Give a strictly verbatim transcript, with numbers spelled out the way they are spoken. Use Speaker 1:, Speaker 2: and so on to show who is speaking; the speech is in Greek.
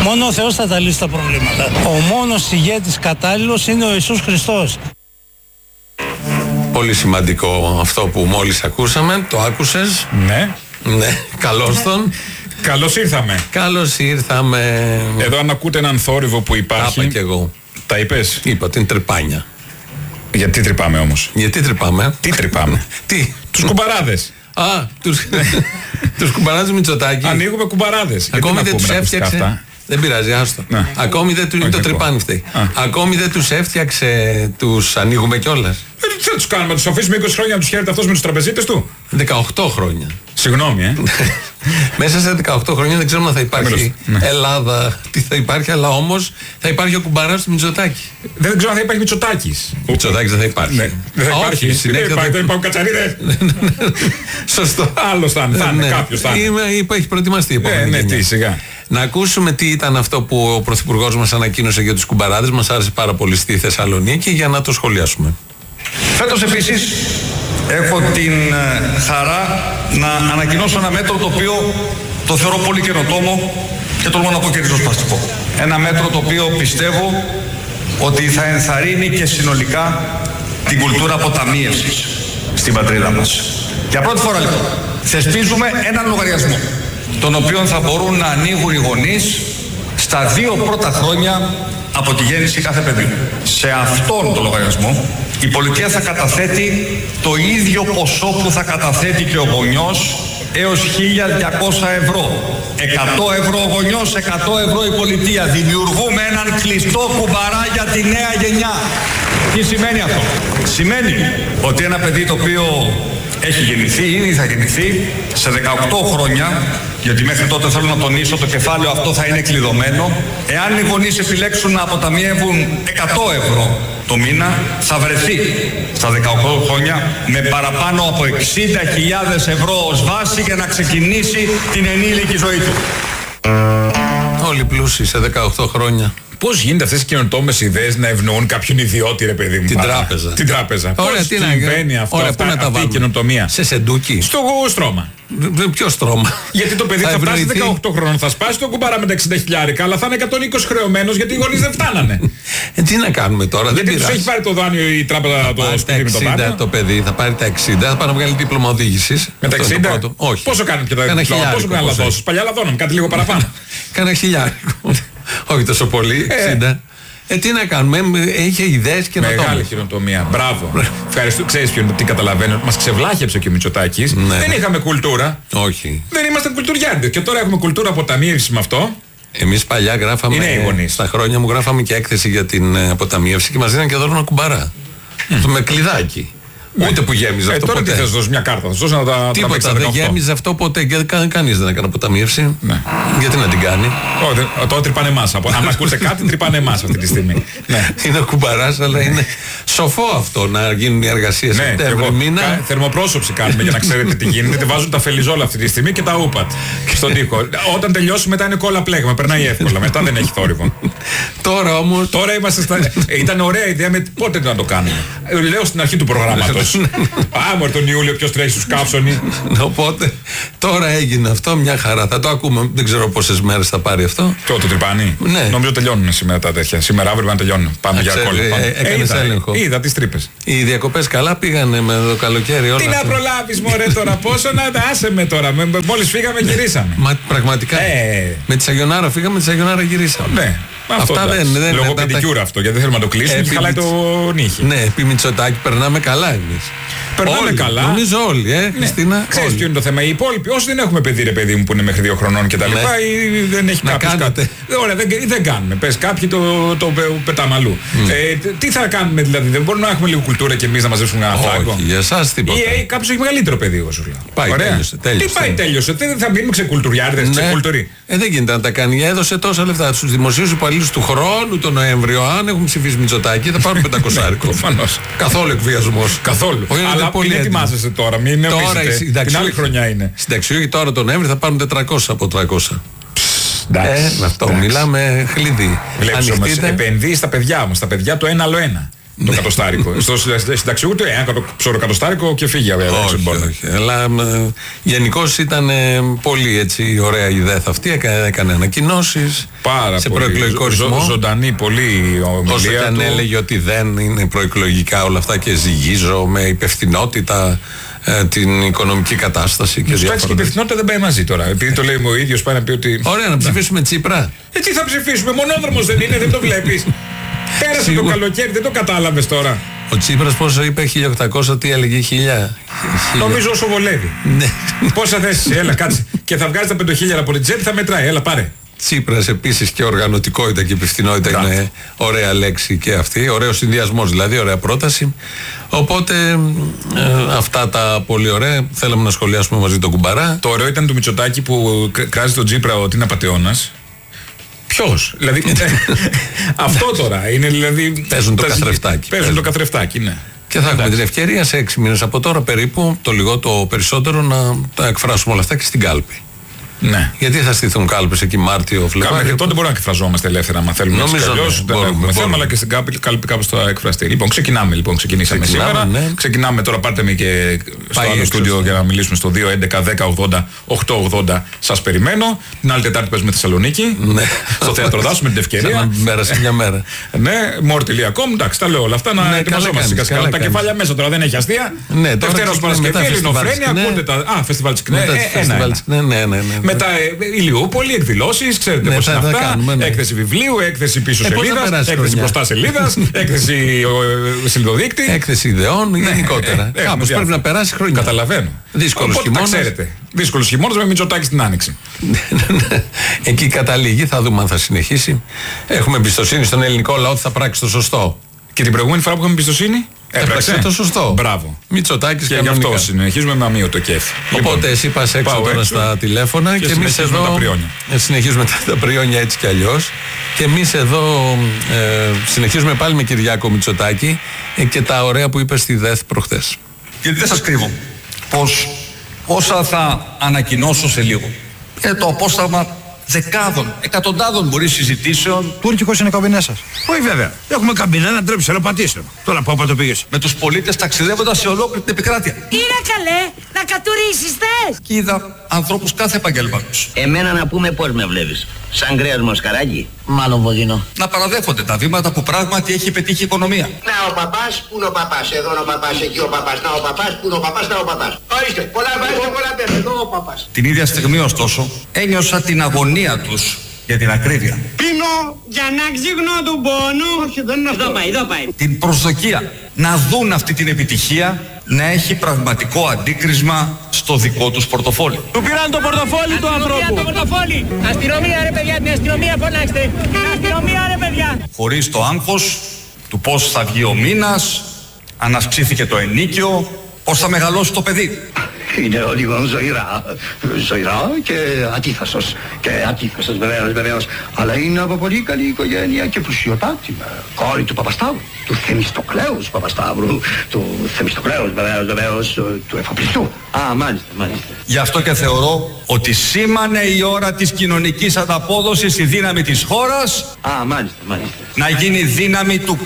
Speaker 1: Μόνο ο Θεός θα τα λύσει τα προβλήματα. Ο μόνος ηγέτης κατάλληλος είναι ο Ιησούς Χριστός.
Speaker 2: Πολύ σημαντικό αυτό που μόλις ακούσαμε. Το άκουσες?
Speaker 3: Ναι.
Speaker 2: Ναι, καλώς τον.
Speaker 3: Καλώς ήρθαμε.
Speaker 2: Καλώς ήρθαμε.
Speaker 3: Εδώ αν ακούτε έναν θόρυβο που υπάρχει.
Speaker 2: Τα είπα κι εγώ.
Speaker 3: Τα είπες?
Speaker 2: Είπα την τρυπάνια.
Speaker 3: Γιατί τρυπάμε όμως?
Speaker 2: Γιατί τρυπάμε?
Speaker 3: Τι τρυπάμε?
Speaker 2: Τι?
Speaker 3: Τους κουμπαράδες.
Speaker 2: Α, τους, τους κουμπαράδες Μητσοτάκη.
Speaker 3: Ανοίγουμε κουμπαράδες.
Speaker 2: Ακόμη δεν τους έφτιαξε. Δεν πειράζει, άστο. Ναι. Ακόμη δεν του είναι το τρυπάνι φταίει. Ακόμη δεν τους έφτιαξε, τους ανοίγουμε κιόλας.
Speaker 3: Ε, τι θα τους κάνουμε, τους αφήσουμε είκοσι χρόνια να τους χαίρεται αυτός με τους τραπεζίτες του?
Speaker 2: δεκαοκτώ χρόνια.
Speaker 3: Συγγνώμη, ε.
Speaker 2: Μέσα σε δεκαοκτώ χρόνια δεν ξέρουμε αν θα υπάρχει ναι. Ελλάδα, τι θα υπάρχει, αλλά όμως θα υπάρχει ο κουμπαράς του Μητσοτάκη.
Speaker 3: Δεν ξέρω αν θα υπάρχει Μητσοτάκης.
Speaker 2: Ο Μητσοτάκης δεν θα υπάρχει.
Speaker 3: Ναι. Δεν θα υπάρχει. Όχι, δεν υπάρχει, δεν υπάρχουν κατσαρίδες.
Speaker 2: Σωστό.
Speaker 3: Άλλος θα είναι, θα είναι, κάποιος θα είναι.
Speaker 2: Είπα, έχει προετοιμαστεί η επόμενη
Speaker 3: ναι, τι, σιγά.
Speaker 2: Να ακούσουμε τι ήταν αυτό που ο Πρωθυπουργός μας ανακοίνωσε για τους κουμπαράδες. Μας άρεσε πάρα πολύ στη Θεσσαλονίκη, για να το σχολιάσουμε.
Speaker 4: Φέτος επίσης έχω την χαρά να ανακοινώσω ένα μέτρο το οποίο το θεωρώ πολύ καινοτόμο και τολμώ να πω και ριζοσπαστικό. Ένα μέτρο το οποίο πιστεύω ότι θα ενθαρρύνει και συνολικά την κουλτούρα αποταμίευσης στην πατρίδα μας. Για πρώτη φορά λοιπόν θεσπίζουμε έναν λογαριασμό τον οποίο θα μπορούν να ανοίγουν οι γονείς στα δύο πρώτα χρόνια από τη γέννηση κάθε παιδιού. Σε αυτόν τον λογαριασμό η πολιτεία θα καταθέτει το ίδιο ποσό που θα καταθέτει και ο γονιός έως χίλια διακόσια ευρώ. εκατό ευρώ ο γονιός, εκατό ευρώ η πολιτεία. Δημιουργούμε έναν κλειστό κουμπαρά για τη νέα γενιά. Τι σημαίνει αυτό? Σημαίνει ότι ένα παιδί το οποίο έχει γεννηθεί, ήδη θα γεννηθεί σε δεκαοκτώ χρόνια, γιατί μέχρι τότε θέλω να τονίσω το κεφάλαιο αυτό θα είναι κλειδωμένο. Εάν οι γονείς επιλέξουν να αποταμιεύουν εκατό ευρώ το μήνα, θα βρεθεί στα δεκαοκτώ χρόνια με παραπάνω από εξήντα χιλιάδες ευρώ ως βάση για να ξεκινήσει την ενήλικη ζωή του.
Speaker 2: Όλοι πλούσιοι σε δεκαοκτώ χρόνια.
Speaker 3: Πώς γίνεται αυτές οι καινοτόμες ιδέες να ευνοούν κάποιον ιδιώτη, ρε παιδί μου?
Speaker 2: Την τράπεζα.
Speaker 3: Την τράπεζα.
Speaker 2: Ωραία,
Speaker 3: πώς
Speaker 2: τι
Speaker 3: συμβαίνει αυτό,
Speaker 2: ωραία,
Speaker 3: αυτά,
Speaker 2: πού να τα
Speaker 3: αυτή η καινοτομία?
Speaker 2: Σε σεντούκι.
Speaker 3: Στο στρώμα.
Speaker 2: Ποιο στρώμα?
Speaker 3: Γιατί το παιδί θα, θα φτάσει δεκαοκτώ χρόνων, θα σπάσει τον κουμπάρα με τα εξήντα χιλιάρικα, αλλά θα είναι εκατόν είκοσι χρεωμένος γιατί οι γονείς δεν φτάνανε.
Speaker 2: Ε, τι να κάνουμε τώρα,
Speaker 3: γιατί
Speaker 2: δεν
Speaker 3: τους έχει πάρει το δάνειο η τράπεζα
Speaker 2: θα
Speaker 3: το σπίτι με το δάνειο.
Speaker 2: Το παιδί θα πάρει τα εξήντα, θα πάρει να βγάλει δίπλωμα οδήγησης.
Speaker 3: Με τα εξήντα?
Speaker 2: Όχι.
Speaker 3: Πόσο κάνει πια τα εξήντα? Πόσο κάνει να δώσει? Παλιά λαδώναμε κάτι λίγο παραπάνω.
Speaker 2: Κάνα χιλιάρικο. Όχι τόσο πολύ, εξήντα. Ε, τι να κάνουμε, είχε ιδέες και να το.
Speaker 3: Μεγάλη καινοτομία. Μπράβο. Ευχαριστώ. Ξέρεις ποιον, τι καταλαβαίνω? Μας ξεβλάχεψε και ο Μητσοτάκης.
Speaker 2: Ναι.
Speaker 3: Δεν είχαμε κουλτούρα.
Speaker 2: Όχι.
Speaker 3: Δεν είμαστε κουλτουριάρντες. Και τώρα έχουμε κουλτούρα αποταμίευσης με αυτό.
Speaker 2: Εμείς παλιά γράφαμε.
Speaker 3: Είναι
Speaker 2: στα χρόνια μου γράφαμε και έκθεση για την αποταμίευση και μας δίναν και δώρο ένα κουμπαρά. Mm. Με κλειδάκι. Ναι. Ούτε που γέμιζε
Speaker 3: ε,
Speaker 2: αυτό
Speaker 3: τώρα
Speaker 2: ποτέ.
Speaker 3: Τι θες, δώσει μια κάρτα, θα δώσει να τα
Speaker 2: τίποτα, δεν γέμιζε αυτό ποτέ και κα, κανείς δεν έκανε αποταμίευση. Ναι. Γιατί να την κάνει?
Speaker 3: Oh, τώρα τρυπάνε εμάς. Αν ακούτε κάτι, τρυπάνε εμάς αυτή τη στιγμή. Ναι.
Speaker 2: Είναι ο κουμπαράς, αλλά είναι σοφό αυτό να γίνουν οι εργασίες
Speaker 3: ναι,
Speaker 2: Σεπτέμβρη μήνα.
Speaker 3: Κα, θερμοπρόσωψη κάνουμε για να ξέρετε τι γίνεται. Τη βάζουν τα φελιζόλα αυτή τη στιγμή και τα ούπατ στον τοίχο. Όταν τελειώσει μετά είναι κόλλα πλέγμα, περνάει εύκολα. Μετά δεν έχει θόρυβο.
Speaker 2: Τώρα όμως.
Speaker 3: Τώρα είμαστε στα. Ήταν ωραία ιδέα με πότε να το κάνουμε. Λέω στην αρχή του προγράμματος. Άμορ τον Ιούλιο, ποιος τρέχει στους Κάψονοι.
Speaker 2: Οπότε τώρα έγινε αυτό, μια χαρά. Θα το ακούμε, δεν ξέρω πόσες μέρες θα πάρει αυτό.
Speaker 3: Το, το τρυπάνι.
Speaker 2: Ναι.
Speaker 3: Νομίζω τελειώνουν σήμερα τα τέτοια. Σήμερα αύριο να τελειώνουν. Πάμε για κόλλημα.
Speaker 2: Ε, είδα, έλεγχο.
Speaker 3: Είδα τις τρύπες.
Speaker 2: Οι διακοπές καλά πήγανε με το καλοκαίρι όλα.
Speaker 3: Τι να προλάβεις μωρέ τώρα, πόσο να άσε με τώρα. Μόλις φύγαμε γυρίσαμε.
Speaker 2: Μα πραγματικά.
Speaker 3: Ε.
Speaker 2: Με τη Σαγιονάρα φύγαμε, με τη Σαγιονάρα γυρίσαμε.
Speaker 3: Ναι.
Speaker 2: Αυτό αυτά δεν είναι.
Speaker 3: Λόγω πεντικιούρα αυτό, γιατί δεν θέλουμε να το κλείσουμε και χαλάει το νύχι.
Speaker 2: Ναι, επί Μητσοτάκη περνάμε καλά εμείς.
Speaker 3: Περνάμε
Speaker 2: όλοι,
Speaker 3: καλά.
Speaker 2: Νομίζω όλοι, ε, ναι. Χριστίνα.
Speaker 3: Ξέρεις ποιο είναι το θέμα? Οι υπόλοιποι, όσοι δεν έχουμε παιδί, ρε παιδί μου, που είναι μέχρι δύο χρονών και τα λοιπά, ναι. ή δεν έχει κάποιο. Κάτι. Ωραία, δεν, δεν κάνουμε. Πες κάποιοι το, το, το πετάμε αλλού. Mm. Ε, τι θα κάνουμε δηλαδή? Δεν μπορούμε να έχουμε λίγο κουλτούρα και εμείς να μαζέψουμε ένα φράγκο?
Speaker 2: Όχι, για εσάς τίποτα.
Speaker 3: Ή ε, κάποιος έχει μεγαλύτερο παιδί, εγώ σου λέω.
Speaker 2: Πάει, τέλειωσε, τέλειωσε.
Speaker 3: Τι πάει, τέλειωσε? Δεν θα μείνουμε ξεκουλτουριάρδες, ναι. ξεκουλτουρί.
Speaker 2: Ε, δεν γίνεται να τα κάνει. Έδωσε τόσα λεφτά στους δημοσίους υπαλλήλους του χρόνου τον Νοέμβριο. Αν έχουν ψηφίσει Μητσοτάκη, θα πάρουν πεντακόσια άρικο.
Speaker 3: Προφανώς.
Speaker 2: Καθόλου εκβιασμός.
Speaker 3: Καθόλου. Αλλά μην ετοιμάζεσαι τώρα, μην νομίζετε. Την άλλη χρονιά είναι.
Speaker 2: Συνταξιούχοι τώρα τον Νοέμβριο θα πάρουν τετρακόσια από τριακόσια.
Speaker 3: Εντάξει.
Speaker 2: Ε, αυτό μιλάμε χλειδί.
Speaker 3: Βλέπεις όμως, επενδύει στα παιδιά μας, στα παιδιά το ένα άλλο ένα. Το κατοστάρικο. Στο συνταξιούχο ένα ψωροκατοστάρικο και φύγει βέβαια.
Speaker 2: Όχι, όχι. Αλλά γενικώς ήταν πολύ έτσι ωραία η ΔΕΘ αυτή. Έκανε ανακοινώσεις σε προεκλογικό ρυθμό.
Speaker 3: Ζωντανή, πολύ ομιλία.
Speaker 2: Όσο και αν έλεγε ότι δεν είναι προεκλογικά όλα αυτά και ζυγίζω με υπευθυνότητα ε, την οικονομική κατάσταση και διάφορα.
Speaker 3: Και η υπευθυνότητα δεν πάει μαζί τώρα. Επειδή το λέει ο ίδιος, πάει να πει ότι.
Speaker 2: Ωραία, να ψηφίσουμε Τσίπρα.
Speaker 3: Ε, τι θα ψηφίσουμε, μονόδρομος δεν είναι, δεν το βλέπεις. Πέρασε το καλοκαίρι, δεν το κατάλαβες τώρα.
Speaker 2: Ο Τσίπρας πόσο είπε, χίλια οκτακόσια, τι έλεγε, χίλια.
Speaker 3: Νομίζω όσο βολεύει.
Speaker 2: Ναι.
Speaker 3: Πόσα θέσεις, έλα κάτσε. Και θα βγάζει τα πέντε χιλιάδες από την τσέπη, θα μετράει, έλα πάρε.
Speaker 2: Τσίπρας επίσης και οργανωτικότητα και υπευθυνότητα είναι ωραία λέξη και αυτή. Ωραίος συνδυασμός δηλαδή, ωραία πρόταση. Οπότε ε, αυτά τα πολύ ωραία. Θέλαμε να σχολιάσουμε μαζί τον Κουμπαρά.
Speaker 3: Το ωραίο ήταν του Μητσοτάκη που κράζει τον Τσίπρα ότι είναι απατεώνας. Ποιος? Δηλαδή. Αυτό τώρα είναι δηλαδή.
Speaker 2: Παίζουν το καθρεφτάκι.
Speaker 3: Παίζουν το καθρεφτάκι, ναι.
Speaker 2: Και θα έχουμε την ευκαιρία σε έξι μήνες από τώρα περίπου, το λιγότερο το περισσότερο, να τα εκφράσουμε όλα αυτά και στην κάλπη.
Speaker 3: Ναι.
Speaker 2: Γιατί θα στηθούν κάλπες εκεί Μάρτιο, Φλεβάριο.
Speaker 3: Μέχρι τότε μπορούμε να εκφραζόμαστε ελεύθερα, αν θέλουμε.
Speaker 2: Νομίζω
Speaker 3: αλλιώς δεν έχουμε θέμα, αλλά και στην κάλπη, κάλπη κάπως θα εκφραστεί. Λοιπόν, ξεκινάμε. Λοιπόν, ξεκινήσαμε σήμερα.
Speaker 2: Ναι.
Speaker 3: Ξεκινάμε τώρα. Πάρτε με και στο Πάει άλλο στούντιο για να μιλήσουμε στο δύο έντεκα δέκα ογδόντα οκτακόσια ογδόντα. Σας περιμένω. Την άλλη Τετάρτη παίζουμε Θεσσαλονίκη.
Speaker 2: Ναι.
Speaker 3: Στο θέατρο Δάσου με την ευκαιρία.
Speaker 2: Σαν μέρα σε μια μέρα.
Speaker 3: Ναι, more τελεία com. Εντάξει, τα λέω όλα αυτά να ετοιμαζόμαστε σιγά σιγά. Τα κεφάλια μέσα τώρα δεν έχει αστεία. Δευτέρα Παρασκευή, Ελληνοφρένεια, ακούτε τα. Α, φεστιβάλ της Κνέ. Μετά Ηλιούπολη, εκδηλώσεις, ξέρετε
Speaker 2: ναι,
Speaker 3: πώς είναι αυτά.
Speaker 2: Κάνουμε, ναι.
Speaker 3: Έκθεση βιβλίου, έκθεση πίσω
Speaker 2: ε,
Speaker 3: σελίδας, έκθεση μπροστά σελίδας, έκθεση σελιδοδείκτη.
Speaker 2: Έκθεση ιδεών, γενικότερα.
Speaker 3: Ε,
Speaker 2: Κάπως πρέπει να περάσει χρόνια.
Speaker 3: Καταλαβαίνω.
Speaker 2: Δύσκολος χειμώνας.
Speaker 3: Τα ξέρετε. Δύσκολος χειμώνας με Μητσοτάκη στην Άνοιξη.
Speaker 2: Εκεί καταλήγει, θα δούμε αν θα συνεχίσει. Έχουμε εμπιστοσύνη στον ελληνικό λαό ότι θα πράξει το σωστό.
Speaker 3: Και την προηγούμενη φορά που είχαμε εμπιστοσύνη.
Speaker 2: Έπραξε το σωστό.
Speaker 3: Μπράβο.
Speaker 2: Μητσοτάκης
Speaker 3: και γι' αυτό συνεχίζουμε με αμύωτο κέφι.
Speaker 2: Οπότε λοιπόν, εσύ πας έξω τώρα έξω στα τηλέφωνα και, και εμείς εδώ.
Speaker 3: Τα
Speaker 2: συνεχίζουμε τα, τα πριόνια έτσι κι αλλιώς. Και εμείς εδώ ε, συνεχίζουμε πάλι με Κυριάκο Μητσοτάκη ε, και τα ωραία που είπε στη ΔΕΘ προχθές.
Speaker 4: Γιατί δεν σας κρύβω πως όσα θα ανακοινώσω σε λίγο είναι το απόσταγμα δεκάδων, εκατοντάδων μπορεί συζητήσεων.
Speaker 5: Τούρκικος είναι καμπινές σας. Όχι βέβαια. Έχουμε καμπινέ να ντρέψει, αλλά πατήστε. Τώρα πάω το πήγες.
Speaker 4: Με τους πολίτες ταξιδεύοντας σε ολόκληρη την επικράτεια.
Speaker 6: Είναι καλέ, να κατουρίσεις θες.
Speaker 4: Και είδα ανθρώπους κάθε επαγγέλματος.
Speaker 7: Εμένα να πούμε πώς με βλέπεις. Σαν κρέας μοσχαράκι. Μάλλον βοδινό.
Speaker 4: Να παραδέχονται τα βήματα που πράγματι έχει πετύχει η οικονομία.
Speaker 8: Να ο παπάς, πού είναι ο παπάς. Εδώ είναι ο παπάς, εκεί ο παπάς. Να ο παπάς, πού είναι ο παπάς, να ο παπάς. Ορίστε, πολλά βάζετε, πολλά παίρνετε. Εδώ ο παπάς.
Speaker 4: Την ίδια στιγμή ωστόσο ένιωσα την αγωνία τους για την ακρίβεια.
Speaker 6: Πίνω για να ξυγνώ τον πόνο. Όχι, δεν είναι αυτό. Εδώ πάει, εδώ πάει.
Speaker 4: Την προσδοκία να δουν αυτή την επιτυχία να έχει πραγματικό αντίκρισμα στο δικό τους πορτοφόλι.
Speaker 6: Του πήραν το πορτοφόλι του ανθρώπου. Το πορτοφόλι. Αστυνομία ρε παιδιά, την αστυνομία φωνάξτε. Αστυνομία ρε παιδιά.
Speaker 4: Χωρίς το άγχος του πώς θα βγει ο μήνας, αν αυξήθηκε το ενίκιο, πώς θα μεγαλώσει το παιδί.
Speaker 8: Είναι λίγο ζωηρά, ζωηρά και αντίθασος. Και αντίθασος βεβαίως, βεβαίως. Αλλά είναι από πολύ καλή οικογένεια και πλουσιοτάτη. Κόρη του Παπασταύρου, του Θεμιστοκλέους Παπασταύρου, του Θεμιστοκλέους βεβαίως, βεβαίως, του εφοπλιστού. Α, μάλιστα, μάλιστα.
Speaker 4: Γι' αυτό και θεωρώ ότι σήμανε η ώρα της κοινωνικής ανταπόδοσης η δύναμη της χώρας.
Speaker 8: Α, μάλιστα, μάλιστα.
Speaker 4: Να γίνει δύναμη του